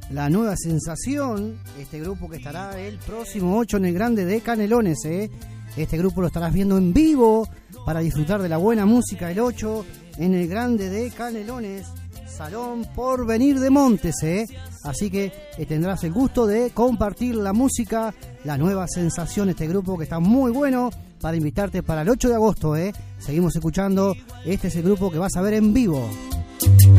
La Nueva Sensación, este grupo que estará el próximo 8 en el Grande de Canelones, Este grupo lo estarás viendo en vivo para disfrutar de la buena música el 8 en el Grande de Canelones, Salón Porvenir de Montes, Así que tendrás el gusto de compartir la música, La Nueva Sensación, este grupo que está muy bueno para invitarte para el 8 de agosto, Seguimos escuchando, este es el grupo que vas a ver en vivo.